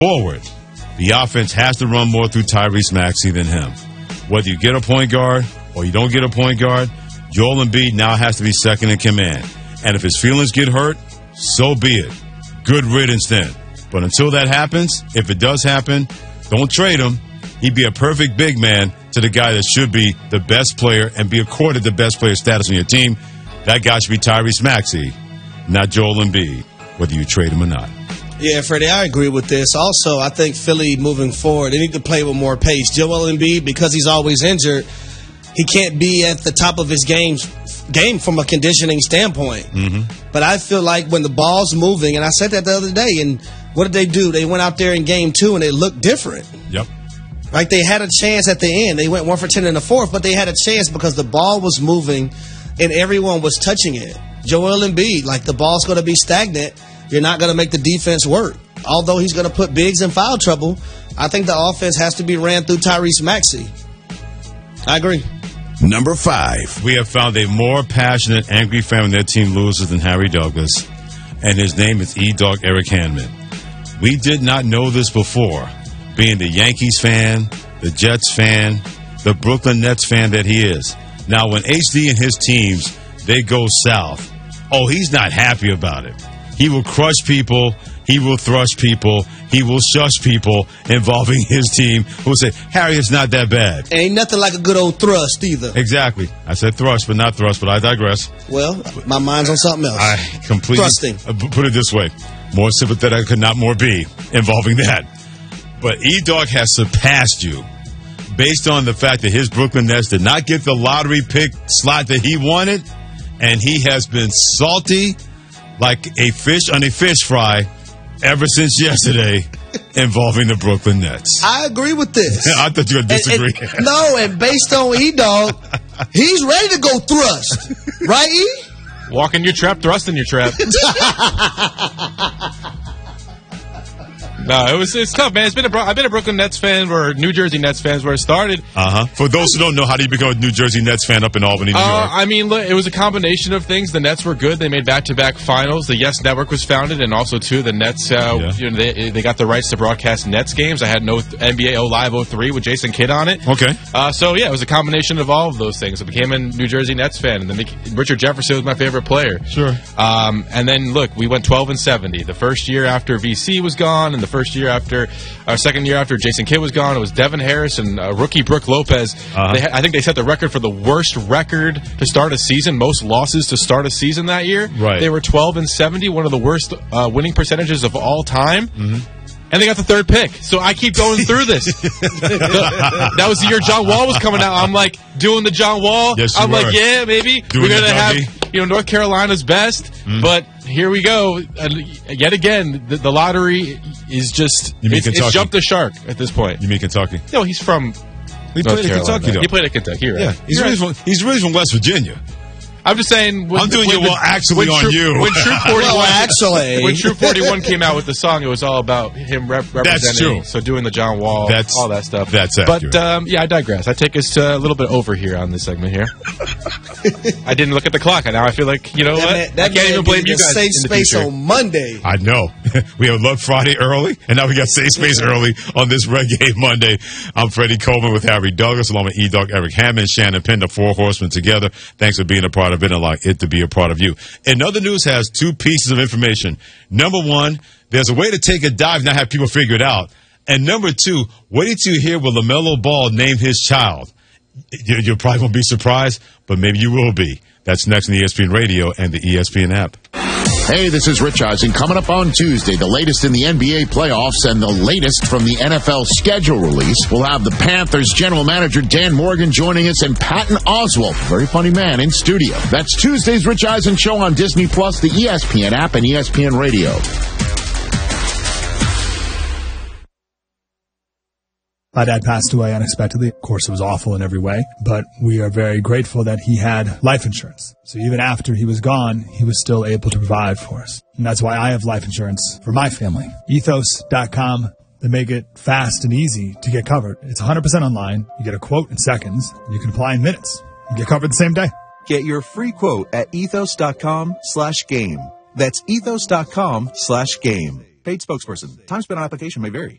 forward, the offense has to run more through Tyrese Maxey than him. Whether you get a point guard or you don't get a point guard, Joel Embiid now has to be second in command. And if his feelings get hurt, so be it. Good riddance then. But until that happens, if it does happen, don't trade him. He'd be a perfect big man to the guy that should be the best player and be accorded the best player status on your team. That guy should be Tyrese Maxey, not Joel Embiid, whether you trade him or not. Yeah, Freddie, I agree with this. Also, I think Philly moving forward, they need to play with more pace. Joel Embiid, because he's always injured, he can't be at the top of his game from a conditioning standpoint. Mm-hmm. But I feel like when the ball's moving, and I said that the other day, and what did they do? They went out there in game 2 and they looked different. Yep. Like they had a chance at the end. They went 1 for 10 in the fourth, but they had a chance because the ball was moving and everyone was touching it. Joel Embiid, like the ball's going to be stagnant. You're not going to make the defense work. Although he's going to put Biggs in foul trouble, I think the offense has to be ran through Tyrese Maxey. I agree. Number 5. We have found a more passionate, angry fan when their team loses than Harry Douglas, and his name is E-Dog Eric Hanman. We did not know this before, being the Yankees fan, the Jets fan, the Brooklyn Nets fan that he is. Now, when HD and his teams, they go south, he's not happy about it. He will crush people. He will thrush people. He will shush people involving his team who will say, Harry, it's not that bad. Ain't nothing like a good old thrust either. Exactly. I said thrush, but not thrust, but I digress. Well, my mind's on something else. I completely Thrusting. Put it this way. More sympathetic could not more be involving that. But E-Dog has surpassed you based on the fact that his Brooklyn Nets did not get the lottery pick slot that he wanted, and he has been salty like a fish on a fish fry ever since yesterday involving the Brooklyn Nets. I agree with this. I thought you were going to disagree. And based on E-Dog, he's ready to go thrust. Right, E? Walk in your trap, thrust in your trap. No, it's tough, man. I've been a Brooklyn Nets fan or New Jersey Nets fans where it started. For those who don't know, how do you become a New Jersey Nets fan up in Albany, New York? I mean, look, it was a combination of things. The Nets were good. They made back-to-back finals. The Yes Network was founded, and also, too, the Nets, they got the rights to broadcast Nets games. I had no NBA Live 03 with Jason Kidd on it. Okay. It was a combination of all of those things. I became a New Jersey Nets fan, and then Richard Jefferson was my favorite player. Sure. And then, look, we went 12-70. The first year after VC was gone, and the second year after Jason Kidd was gone, it was Devin Harris and rookie Brooke Lopez. I think they set the record for the worst record to start a season, most losses to start a season that year. Right. They were 12-70, one of the worst winning percentages of all time. Mm-hmm. And they got the third pick. So I keep going through this. That was the year John Wall was coming out. I'm like, doing the John Wall. Yes, I'm like, yeah, maybe. We're going to have North Carolina's best. Mm. But here we go. Yet again, the lottery is just, it's jumped the shark at this point. You mean Kentucky? No, he's from He played at Kentucky, though. He played at Kentucky, right? Yeah, he's really from West Virginia. I'm just saying. I'm doing it actually on you. When Troop 41 came out with the song, it was all about him representing. That's true. So doing the John Wall, all that stuff. That's accurate. But I digress. I take us a little bit over here on this segment here. I didn't look at the clock, and now I feel like I can't even blame you guys. Safe space on Monday. I know. We have Love Friday early, and now we got Safe Space early on this Reggae Monday. I'm Freddie Coleman with Harry Douglas, along with E-Dog Eric Hammond, Shannon Penn, the Four Horsemen together. Thanks for being a part of it, and allow it to be a part of you. And other news has 2 pieces of information. Number 1, there's a way to take a dive, not have people figure it out. And number 2, wait till you hear what LaMelo Ball named his child. You're probably going to be surprised, but maybe you will be. That's next on ESPN Radio and the ESPN app. Hey, this is Rich Eisen. Coming up on Tuesday, the latest in the NBA playoffs and the latest from the NFL schedule release. We'll have the Panthers general manager Dan Morgan joining us and Patton Oswalt, very funny man, in studio. That's Tuesday's Rich Eisen Show on Disney+, the ESPN app, and ESPN Radio. My dad passed away unexpectedly. Of course, it was awful in every way, but we are very grateful that he had life insurance. So even after he was gone, he was still able to provide for us. And that's why I have life insurance for my family. Ethos.com. They make it fast and easy to get covered. It's 100% online. You get a quote in seconds. And you can apply in minutes. You get covered the same day. Get your free quote at ethos.com/game. That's ethos.com/game. Paid spokesperson. Time spent on application may vary.